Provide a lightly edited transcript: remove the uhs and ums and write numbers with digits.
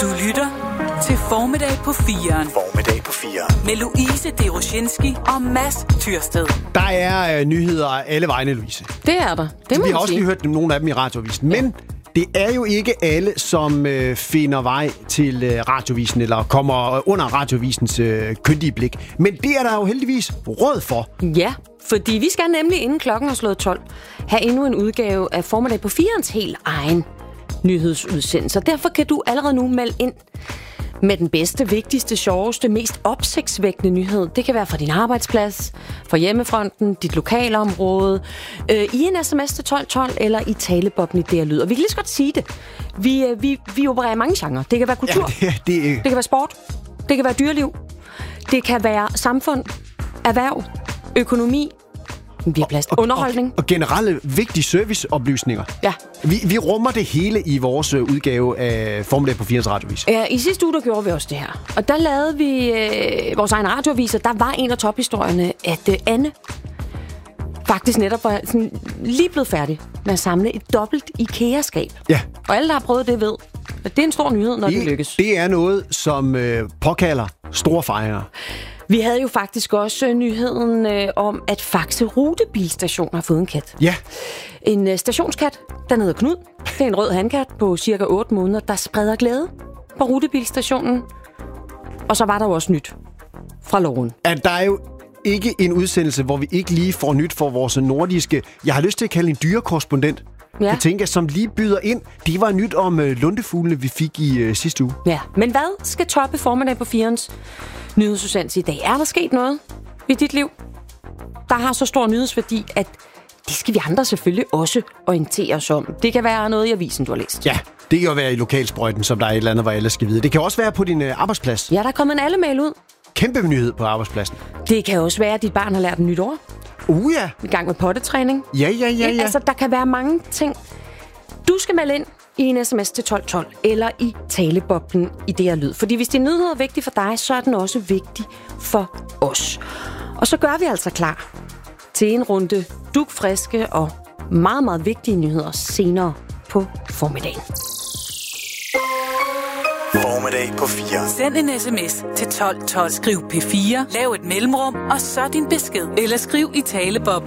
Du lytter til Formiddag på 4'eren. Formiddag på 4'eren. Med Louise Deroshinski og Mads Tyrsted. Der er nyheder alle vegne, Louise. Det er der. Det må vi har man også sige. lige hørt nogle af dem i Radioavisen. Men det er jo ikke alle, som finder vej til Radioavisen, eller kommer under Radioavisens kyndige blik. Men det er der jo heldigvis råd for. Ja, fordi vi skal nemlig inden klokken er slået 12 have endnu en udgave af Formiddag på 4'erens helt egen nyhedsudsendelse. Derfor kan du allerede nu melde ind med den bedste, vigtigste, sjoveste, mest opsigtsvækkende nyhed. Det kan være fra din arbejdsplads, fra hjemmefronten, dit lokalområde, i en sms til 1212 eller i talebobben i DR Lyd. Og vi kan lige så godt sige det. Vi opererer i mange genrer. Det kan være kultur, det kan være sport, det kan være dyreliv, det kan være samfund, erhverv, økonomi, vi har plads til underholdning. Og generelle vigtige serviceoplysninger. Ja. Vi rummer det hele i vores udgave af Formiddag på 4'erens radioavis. Ja, i sidste uge der gjorde vi også det her. Og der lavede vi vores egen radioavis, og der var en af tophistorierne, at Anne faktisk netop var sådan lige blevet færdig med at samle et dobbelt IKEA-skab. Ja. Og alle, der har prøvet det, ved, at det er en stor nyhed, når det lykkes. Det er noget, som påkalder store fejringer. Vi havde jo faktisk også nyheden om, at Faxe Rutebilstation har fået en kat. Ja. En stationskat, der hedder Knud. Det er en rød hankat på cirka 8 måneder, der spreder glæde på rutebilstationen. Og så var der jo også nyt fra loven. At der er jo ikke en udsendelse, hvor vi ikke lige får nyt for vores nordiske, jeg har lyst til at kalde en dyrekorrespondent. Ja. Jeg tænker, som lige byder ind. Det var nyt om lundefuglene, vi fik i sidste uge. Ja, men hvad skal toppe Formiddag på 4'erens nyhedsudsendelse i dag? Er der sket noget i dit liv, der har så stor nyhedsværdi, at det skal vi andre selvfølgelig også orientere os om? Det kan være noget i avisen, du har læst. Ja, det kan jo være i lokalsprøjten, som der er et eller andet, hvor alle skal vide. Det kan også være på din arbejdsplads. Ja, der er kommet en alle-mail ud. Kæmpe nyhed på arbejdspladsen. Det kan også være, at dit barn har lært et nyt ord. Ja. I gang med pottetræning. Ja. Altså, der kan være mange ting. Du skal melde ind i en sms til 1212 eller i taleboblen i DR Lyd. Fordi hvis din nyhed er vigtig for dig, så er den også vigtig for os. Og så gør vi altså klar til en runde dugfriske og meget, meget vigtige nyheder senere på formiddagen. Formiddag på 4. Send en sms til 1212. Skriv P4, lav et mellemrum, og så din besked. Eller skriv i taleboblen.